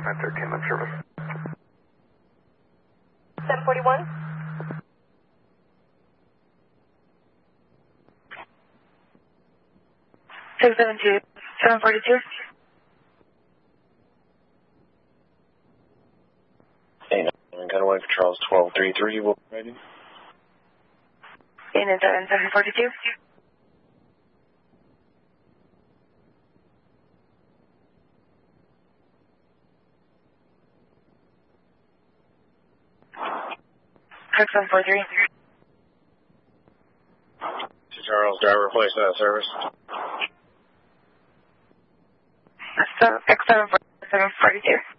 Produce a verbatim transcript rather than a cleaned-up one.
nine thirteen on service. seven forty-one. six seven two, seven forty-two. Hey, nine Cutaway for Charles twelve thirty-three, will be ready. eight nine seven, seven forty-two. six seven four three. To Charles, driver, replace that service. X seven four seven forty-two.